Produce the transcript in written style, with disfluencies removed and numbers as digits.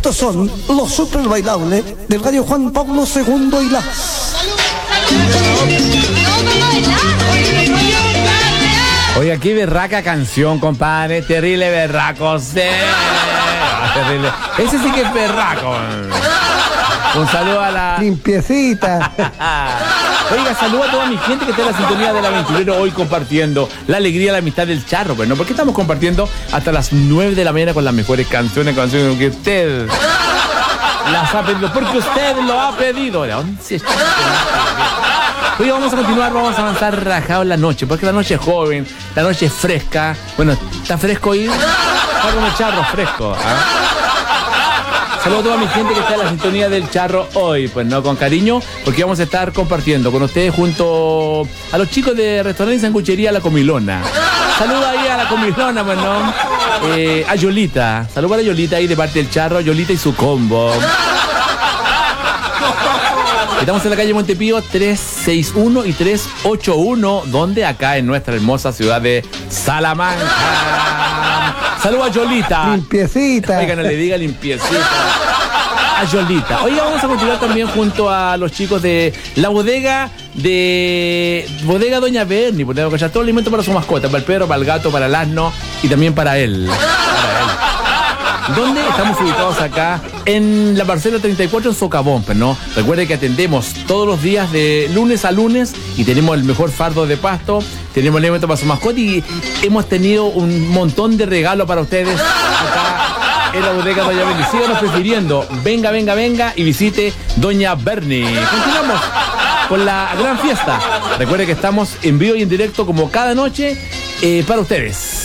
Estos son los super bailables del gallo Juan Pablo II y la... Oiga, qué berraca canción, compadre. Terrible berraco, sí. Terrible. Ese sí que es berraco. Un saludo a la... Limpiecita. Oiga, saludo a toda mi gente que está en la sintonía del aventurero hoy compartiendo la alegría, la amistad del charro. Bueno, ¿por qué estamos compartiendo hasta las 9 de la mañana con las mejores canciones que usted las ha pedido? Porque usted lo ha pedido. Hoy vamos a continuar, vamos a avanzar rajado en la noche, porque la noche es joven, la noche es fresca. Bueno, ¿está fresco hoy? Está con el charro fresco, ¿ah? Saludos a toda mi gente que está en la sintonía del charro hoy, pues no, con cariño, porque vamos a estar compartiendo con ustedes junto a los chicos de restaurante y sanguchería La Comilona. Saludos ahí a La Comilona, pues no, a Yolita, saludos a Yolita ahí de parte del charro, Yolita y su combo. Estamos en la calle Montepío 361 y 381, donde acá en nuestra hermosa ciudad de Salamanca. Saludos a Yolita. Limpiecita. Oiga, no le diga limpiecita. A Yolita. Hoy vamos a continuar también junto a los chicos de la bodega Doña Berni, porque tengo que echar todo el alimento para su mascota, para el perro, para el gato, para el asno y también para él. ¿Dónde estamos ubicados acá? En la parcela 34 en Socavón, pero no. Recuerde que atendemos todos los días de lunes a lunes y tenemos el mejor fardo de pasto, tenemos el alimento para su mascota y hemos tenido un montón de regalos para ustedes acá en la bodega Doña Berni. Síganos prefiriendo. Venga, venga, venga y visite Doña Berni. Continuamos con la gran fiesta. Recuerde que estamos en vivo y en directo como cada noche para ustedes.